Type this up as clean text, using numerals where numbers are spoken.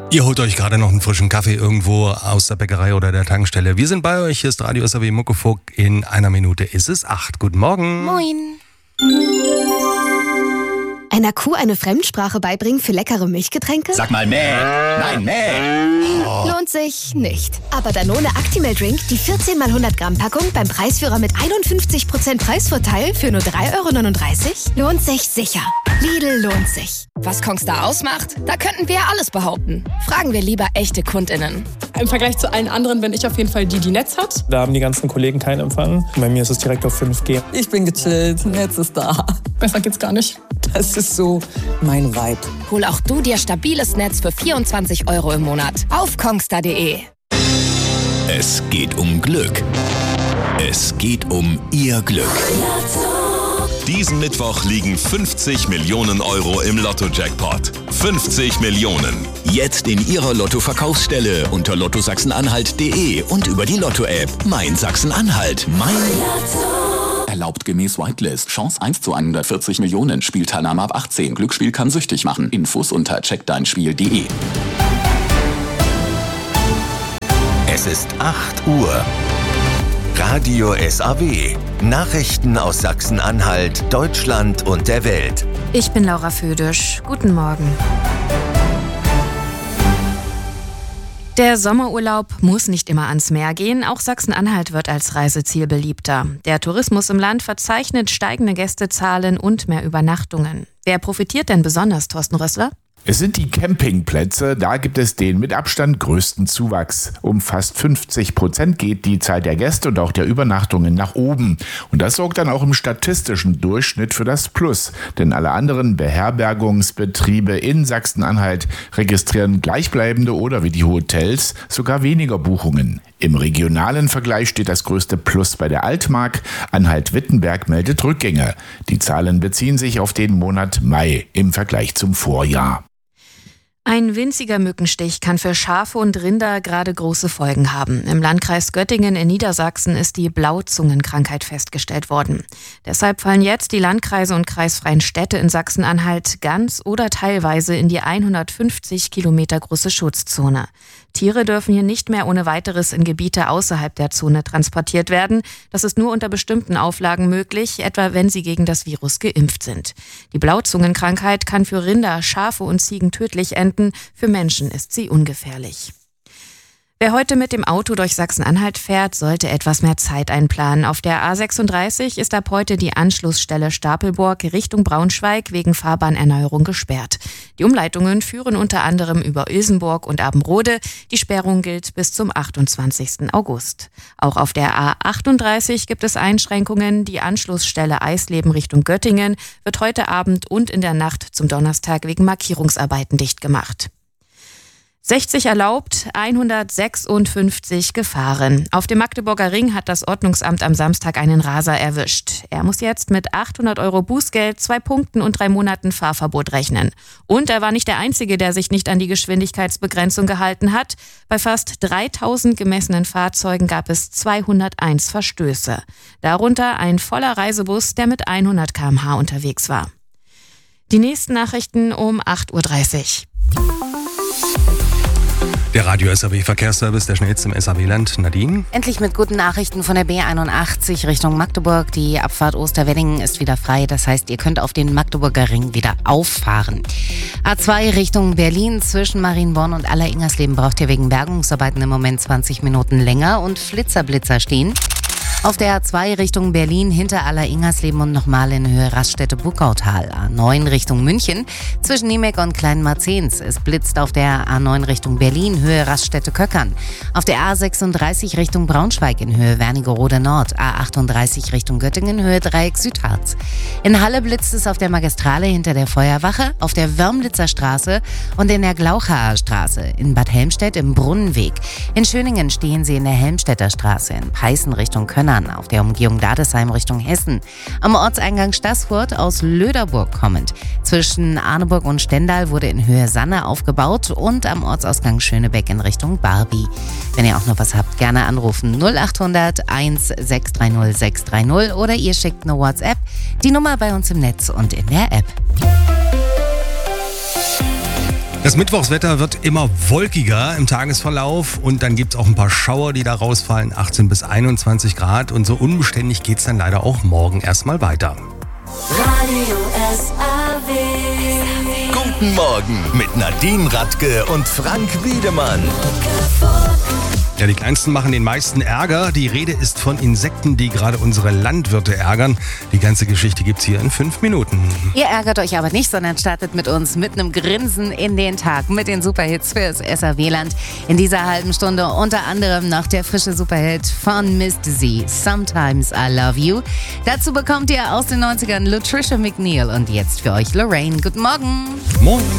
Ihr holt euch gerade noch einen frischen Kaffee irgendwo aus der Bäckerei oder der Tankstelle. Wir sind bei euch, hier ist Radio SAW Muckefuck. In einer Minute ist es 8. Guten Morgen. Moin. Einer Kuh eine Fremdsprache beibringen für leckere Milchgetränke? Sag mal mäh. Nein, mäh. Lohnt sich nicht. Aber Danone Actimel Drink, die 14 x 100 Gramm Packung beim Preisführer mit 51% Preisvorteil für nur 3,39 €? Lohnt sich sicher. Lidl lohnt sich. Was Kongstar ausmacht? Da könnten wir ja alles behaupten. Fragen wir lieber echte KundInnen. Im Vergleich zu allen anderen bin ich auf jeden Fall die Netz hat. Da haben die ganzen Kollegen keinen Empfang. Bei mir ist es direkt auf 5G. Ich bin gechillt, Netz ist da. Besser geht's gar nicht. Das ist so mein Vibe. Hol auch du dir stabiles Netz für 24 € im Monat auf kongstar.de. Es geht um Glück. Es geht um Ihr Glück. Diesen Mittwoch liegen 50 Millionen € im Lotto-Jackpot. 50 Millionen. Jetzt in Ihrer Lotto-Verkaufsstelle unter lottosachsen-anhalt.de und über die Lotto-App. Mein Sachsen-Anhalt. Mein Lotto. Erlaubt gemäß Whitelist. Chance 1 zu 140 Millionen. Spielteilnahme ab 18. Glücksspiel kann süchtig machen. Infos unter checkdeinspiel.de. Es ist 8 Uhr. Radio SAW. Nachrichten aus Sachsen-Anhalt, Deutschland und der Welt. Ich bin Laura Födisch. Guten Morgen. Der Sommerurlaub muss nicht immer ans Meer gehen. Auch Sachsen-Anhalt wird als Reiseziel beliebter. Der Tourismus im Land verzeichnet steigende Gästezahlen und mehr Übernachtungen. Wer profitiert denn besonders, Thorsten Rössler? Es sind die Campingplätze, da gibt es den mit Abstand größten Zuwachs. Um fast 50% geht die Zahl der Gäste und auch der Übernachtungen nach oben. Und das sorgt dann auch im statistischen Durchschnitt für das Plus. Denn alle anderen Beherbergungsbetriebe in Sachsen-Anhalt registrieren gleichbleibende oder wie die Hotels sogar weniger Buchungen. Im regionalen Vergleich steht das größte Plus bei der Altmark. Anhalt-Wittenberg meldet Rückgänge. Die Zahlen beziehen sich auf den Monat Mai im Vergleich zum Vorjahr. Ein winziger Mückenstich kann für Schafe und Rinder gerade große Folgen haben. Im Landkreis Göttingen in Niedersachsen ist die Blauzungenkrankheit festgestellt worden. Deshalb fallen jetzt die Landkreise und kreisfreien Städte in Sachsen-Anhalt ganz oder teilweise in die 150 Kilometer große Schutzzone. Tiere dürfen hier nicht mehr ohne weiteres in Gebiete außerhalb der Zone transportiert werden. Das ist nur unter bestimmten Auflagen möglich, etwa wenn sie gegen das Virus geimpft sind. Die Blauzungenkrankheit kann für Rinder, Schafe und Ziegen tödlich enden. Für Menschen ist sie ungefährlich. Wer heute mit dem Auto durch Sachsen-Anhalt fährt, sollte etwas mehr Zeit einplanen. Auf der A36 ist ab heute die Anschlussstelle Stapelburg Richtung Braunschweig wegen Fahrbahnerneuerung gesperrt. Die Umleitungen führen unter anderem über Ilsenburg und Abenrode. Die Sperrung gilt bis zum 28. August. Auch auf der A38 gibt es Einschränkungen. Die Anschlussstelle Eisleben Richtung Göttingen wird heute Abend und in der Nacht zum Donnerstag wegen Markierungsarbeiten dicht gemacht. 60 erlaubt, 156 gefahren. Auf dem Magdeburger Ring hat das Ordnungsamt am Samstag einen Raser erwischt. Er muss jetzt mit 800 € Bußgeld, 2 Punkten und 3 Monaten Fahrverbot rechnen. Und er war nicht der Einzige, der sich nicht an die Geschwindigkeitsbegrenzung gehalten hat. Bei fast 3000 gemessenen Fahrzeugen gab es 201 Verstöße. Darunter ein voller Reisebus, der mit 100 km/h unterwegs war. Die nächsten Nachrichten um 8.30 Uhr. Der Radio SAW Verkehrsservice, der schnellste im SAW-Land. Nadine? Endlich mit guten Nachrichten von der B81 Richtung Magdeburg. Die Abfahrt Osterweddingen ist wieder frei. Das heißt, ihr könnt auf den Magdeburger Ring wieder auffahren. A2 Richtung Berlin zwischen Marienborn und Aller-Ingersleben braucht ihr wegen Bergungsarbeiten im Moment 20 Minuten länger und Flitzer stehen. Auf der A2 Richtung Berlin hinter Aller-Ingersleben und nochmal in Höhe Raststätte-Buckautal. A9 Richtung München zwischen Niemek und Kleinmarzens. Es blitzt auf der A9 Richtung Berlin, Höhe Raststätte-Köckern. Auf der A36 Richtung Braunschweig in Höhe Wernigerode Nord. A38 Richtung Göttingen, Höhe Dreieck Südharz. In Halle blitzt es auf der Magistrale hinter der Feuerwache, auf der Wörmlitzer Straße und in der Glauchaer Straße. In Bad Helmstedt im Brunnenweg. In Schöningen stehen sie in der Helmstedter Straße. In Peißen Richtung Köln auf der Umgehung Dadesheim Richtung Hessen. Am Ortseingang Staßfurt aus Löderburg kommend. Zwischen Arneburg und Stendal wurde in Höhe Sanne aufgebaut und am Ortsausgang Schönebeck in Richtung Barbie. Wenn ihr auch noch was habt, gerne anrufen 0800 1630 630 oder ihr schickt eine WhatsApp. Die Nummer bei uns im Netz und in der App. Das Mittwochswetter wird immer wolkiger im Tagesverlauf und dann gibt es auch ein paar Schauer, die da rausfallen, 18 bis 21 Grad und so unbeständig geht es dann leider auch morgen erstmal weiter. Radio SAW. Guten Morgen mit Nadine Radke und Frank Wiedemann. Ja, die Kleinsten machen den meisten Ärger. Die Rede ist von Insekten, die gerade unsere Landwirte ärgern. Die ganze Geschichte gibt's hier in 5 Minuten. Ihr ärgert euch aber nicht, sondern startet mit uns mit einem Grinsen in den Tag mit den Superhits fürs SAW-Land. In dieser halben Stunde unter anderem noch der frische Superhit von Mist Z, Sometimes I Love You. Dazu bekommt ihr aus den 90ern Latricia McNeil und jetzt für euch Lorraine. Guten Morgen. Morgen.